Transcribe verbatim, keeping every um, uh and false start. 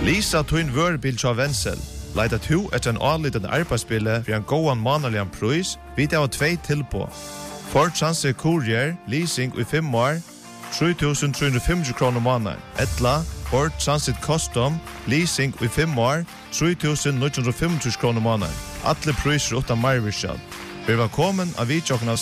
Lisa Twin Wörbil av Wenzel. Leita to etter en avliten arbeidsspille for en gåan manalian pris, vidt av tvei tilpå. Ford Transit Courier, leasing i fem år, tre tusen tre hundre og femti kroner måneden. Etla, Ford Transit Custom, leasing i fem år, tre tusen ni hundre og femti kroner måneden. Alle priser utan marvirskjall. Vi var kommet av vidtjokken av